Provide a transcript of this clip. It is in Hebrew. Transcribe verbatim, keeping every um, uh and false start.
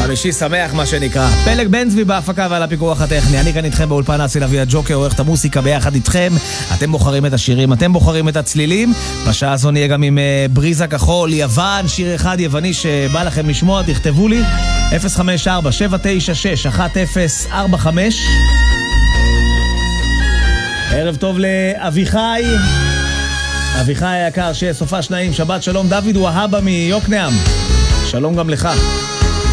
חמישי שמח מה שנקרא. פלג בן צבי בהפקה ועל הפיקוח הטכני. אני כאן איתכם באולפן אסי לביא הג'וקר, עורך את המוסיקה ביחד איתכם. אתם בוחרים את השירים, אתם בוחרים את הצלילים. בשעה הזו נהיה גם עם uh, בריזה כחול, יוון, שיר אחד יווני שבא לכם לשמוע, תכתבו לי אפס חמש ארבע שבע תשע שש אחת אפס ארבע חמש. ערב טוב לאביחי אביחי היקר, שיהיה סופה שניים, שבת שלום. דוד הוא ההבא מיוקנעם, שלום גם לך.